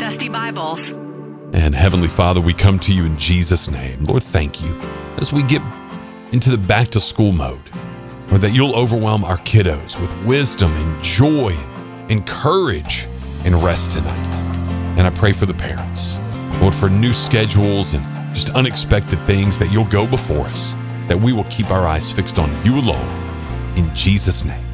Trusty Bibles. And Heavenly Father, we come to you in Jesus' name. Lord, thank you as we get into the back to school mode, Lord, that you'll overwhelm our kiddos with wisdom and joy and courage and rest tonight. And I pray for the parents, Lord, for new schedules and just unexpected things, that you'll go before us, that we will keep our eyes fixed on you alone. In Jesus' name.